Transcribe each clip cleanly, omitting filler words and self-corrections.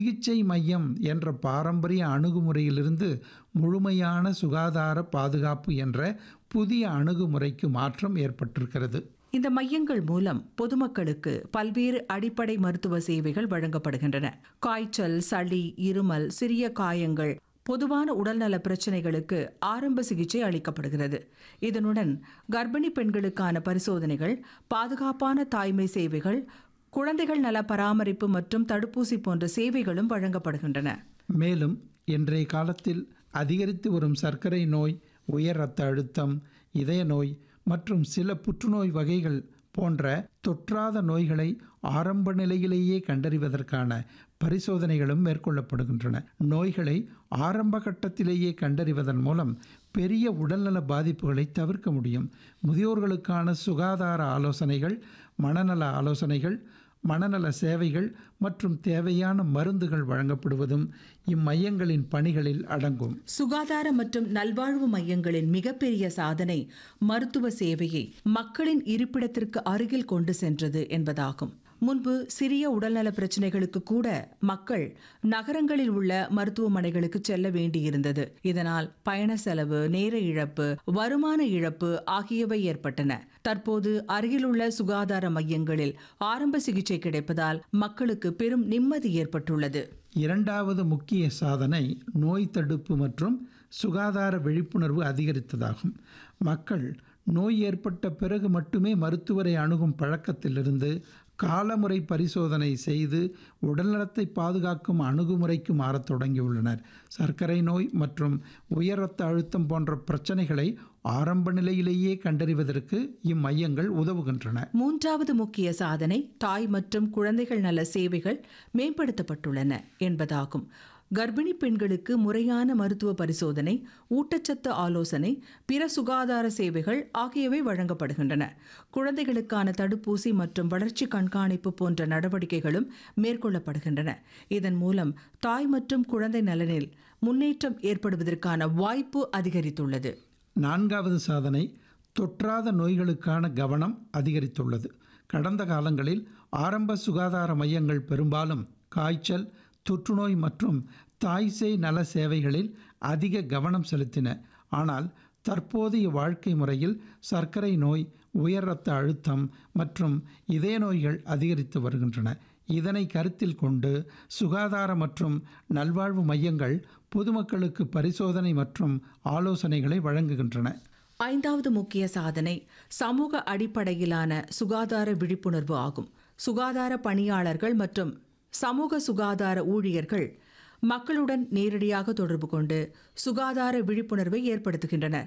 சிகிச்சை மையம் என்ற பாரம்பரிய அணுகுமுறையிலிருந்து முழுமையான சுகாதார பாதுகாப்பு என்ற புதிய அணுகுமுறைக்கு மாற்றம் ஏற்பட்டிருக்கிறது. இந்த மையங்கள் மூலம் பொதுமக்களுக்கு பல்வேறு அடிப்படை மருத்துவ சேவைகள் வழங்கப்படுகின்றன. காய்ச்சல், சளி, இருமல், சிறிய காயங்கள், பொதுவான உடல்நல பிரச்சனைகளுக்கு ஆரம்ப சிகிச்சை அளிக்கப்படுகிறது. இதனுடன் கர்ப்பிணி பெண்களுக்கான பரிசோதனைகள், பாதுகாப்பான தாய்மை சேவைகள், குழந்தைகள் நல பராமரிப்பு மற்றும் தடுப்பூசி போன்ற சேவைகளும் வழங்கப்படுகின்றன. மேலும் இன்றைய காலத்தில் அதிகரித்து வரும் சர்க்கரை நோய், உயர் இரத்த அழுத்தம், இதய நோய் மற்றும் சில புற்றுநோய் வகைகள் போன்ற தொற்றாத நோய்களை ஆரம்ப நிலையிலேயே கண்டறிவதற்கான பரிசோதனைகளும் மேற்கொள்ளப்படுகின்றன. நோய்களை ஆரம்ப கட்டத்திலேயே கண்டறிவதன் மூலம் பெரிய உடல்நல பாதிப்புகளை தவிர்க்க முடியும். முதியோர்களுக்கான சுகாதார ஆலோசனைகள், மனநல ஆலோசனைகள், மனநல சேவைகள் மற்றும் தேவையான மருந்துகள் வழங்கப்படுவதும் இம்மையங்களின் பணிகளில் அடங்கும். சுகாதார மற்றும் நல்வாழ்வு மையங்களின் மிகப்பெரிய சாதனை மருத்துவ சேவையை மக்களின் இருப்பிடத்திற்கு அருகில் கொண்டு சென்றது என்பதாகும். முன்பு சிறிய உடல்நல பிரச்சனைகளுக்கு கூட மக்கள் நகரங்களில் உள்ள மருத்துவமனைகளுக்கு செல்ல வேண்டியிருந்தது. இதனால் பயண செலவு, நேர இழப்பு, வருமான இழப்பு ஆகியவை ஏற்பட்டன. தற்போது அருகிலுள்ள சுகாதார மையங்களில் ஆரம்ப சிகிச்சை கிடைப்பதால் மக்களுக்கு பெரும் நிம்மதி ஏற்பட்டுள்ளது. இரண்டாவது முக்கிய சாதனை நோய் தடுப்பு மற்றும் சுகாதார விழிப்புணர்வு அதிகரித்ததாகும். மக்கள் நோய் ஏற்பட்ட பிறகு மட்டுமே மருத்துவரை அணுகும் பழக்கத்திலிருந்து காலமுறை பரிசோதனை செய்து உடல்நலத்தை பாதுகாக்கும் அணுகுமுறைக்கு மாறத் தொடங்கியுள்ளனர். சர்க்கரை நோய் மற்றும் உயர் இரத்த அழுத்தம் போன்ற பிரச்சனைகளை ஆரம்ப நிலையிலேயே கண்டறிவதற்கு இம்மையங்கள் உதவுகின்றன. மூன்றாவது முக்கிய சாதனை தாய் மற்றும் குழந்தைகள் நல சேவைகள் மேம்படுத்தப்பட்டுள்ளன என்பதாகும். கர்ப்பிணி பெண்களுக்கு முறையான மருத்துவ பரிசோதனை, ஊட்டச்சத்து ஆலோசனை, பிற சுகாதார சேவைகள் ஆகியவை வழங்கப்படுகின்றன. குழந்தைகளுக்கான தடுப்பூசி மற்றும் வளர்ச்சி கண்காணிப்பு போன்ற நடவடிக்கைகளும் மேற்கொள்ளப்படுகின்றன. இதன் மூலம் தாய் மற்றும் குழந்தை நலனில் முன்னேற்றம் ஏற்படுவதற்கான வாய்ப்பு அதிகரித்துள்ளது. நான்காவது சாதனை தொற்றாத நோய்களுக்கான கவனம் அதிகரித்துள்ளது. கடந்த காலங்களில் ஆரம்ப சுகாதார மையங்கள் பெரும்பாலும் காய்ச்சல், தொற்றுநோய் மற்றும் தாய்சேய் நல சேவைகளில் அதிக கவனம் செலுத்தின. ஆனால் தற்போதைய வாழ்க்கை முறையில் சர்க்கரை நோய், உயர் இரத்த அழுத்தம் மற்றும் இதய நோய்கள் அதிகரித்து வருகின்றன. இதனை கருத்தில் கொண்டு சுகாதார மற்றும் நல்வாழ்வு மையங்கள் பொதுமக்களுக்கு பரிசோதனை மற்றும் ஆலோசனைகளை வழங்குகின்றன. ஐந்தாவது முக்கிய சாதனை சமூக அடிப்படையிலான சுகாதார விழிப்புணர்வு ஆகும். சுகாதார பணியாளர்கள் மற்றும் சமூக சுகாதார ஊழியர்கள் மக்களுடன் நேரடியாக தொடர்பு கொண்டு சுகாதார விழிப்புணர்வை ஏற்படுத்துகின்றனர்.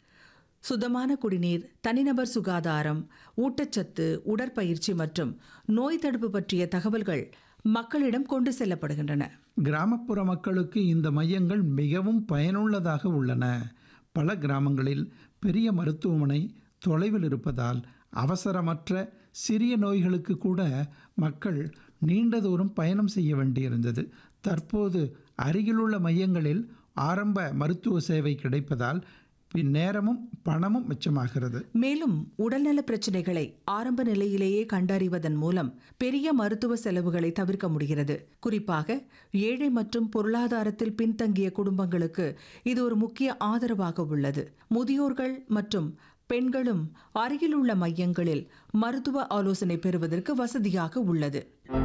சுத்தமான குடிநீர், தனிநபர் சுகாதாரம், ஊட்டச்சத்து, உடற்பயிற்சி மற்றும் நோய் தடுப்பு பற்றிய தகவல்கள் மக்களிடம் கொண்டு செல்லப்படுகின்றன. கிராமப்புற மக்களுக்கு இந்த மையங்கள் மிகவும் பயனுள்ளதாக உள்ளன. பல கிராமங்களில் பெரிய மருத்துவமனை தொலைவில் இருப்பதால் அவசரமற்ற சிறிய நோய்களுக்கு கூட மக்கள் நீண்ட தூரம் பயணம் செய்ய வேண்டியிருந்தது. தற்போது அருகிலுள்ள மையங்களில் ஆரம்ப மருத்துவ சேவை கிடைப்பதால் நேரமும் பணமும் மிச்சமாகிறது. மேலும் உடல்நல பிரச்சனைகளை ஆரம்ப நிலையிலேயே கண்டறிவதன் மூலம் பெரிய மருத்துவ செலவுகளை தவிர்க்க முடிகிறது. குறிப்பாக ஏழை மற்றும் பொருளாதாரத்தில் பின்தங்கிய குடும்பங்களுக்கு இது ஒரு முக்கிய ஆதரவாக உள்ளது. முதியோர்கள் மற்றும் பெண்களும் அருகிலுள்ள மையங்களில் மருத்துவ ஆலோசனை பெறுவதற்கு வசதியாக உள்ளது.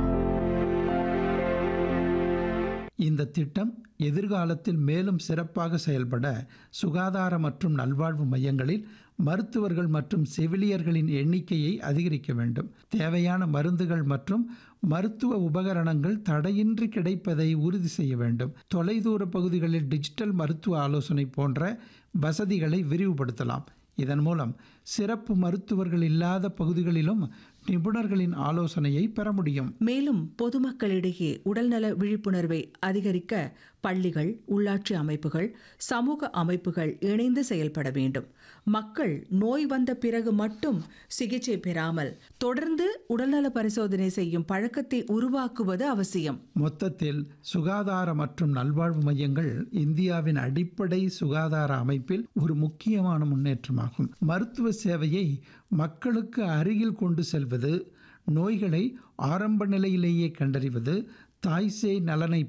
இந்த திட்டம் எதிர்காலத்தில் மேலும் சிறப்பாக செயல்பட சுகாதார மற்றும் நல்வாழ்வு மையங்களில் மருத்துவர்கள் மற்றும் செவிலியர்களின் எண்ணிக்கையை அதிகரிக்க வேண்டும். தேவையான மருந்துகள் மற்றும் மருத்துவ உபகரணங்கள் தடையின்றி கிடைப்பதை உறுதி செய்ய வேண்டும். தொலைதூர பகுதிகளில் டிஜிட்டல் மருத்துவ ஆலோசனை போன்ற வசதிகளை விரிவுபடுத்தலாம். இதன் மூலம் சிறப்பு மருத்துவர்கள் இல்லாத பகுதிகளிலும் நிபுணர்களின் ஆலோசனையை பெற முடியும். மேலும் பொதுமக்களிடையே உடல்நல விழிப்புணர்வை அதிகரிக்க பள்ளிகள், உள்ளாட்சி அமைப்புகள், சமூக அமைப்புகள் இணைந்து செயல்பட வேண்டும். மக்கள் நோய் வந்த பிறகு மட்டும் சிகிச்சை பெறாமல் தொடர்ந்து உடல்நல பரிசோதனை செய்யும் பழக்கத்தை உருவாக்குவது அவசியம். மொத்தத்தில் சுகாதார மற்றும் நல்வாழ்வு மையங்கள் இந்தியாவின் அடிப்படை சுகாதார அமைப்பில் ஒரு முக்கியமான முன்னேற்றமாகும். மருத்துவ சேவையை மக்களுக்கு அருகில் கொண்டு செல்வது, நோய்களை ஆரம்ப நிலையிலேயே கண்டறிவது, தாய் சேய் நலனை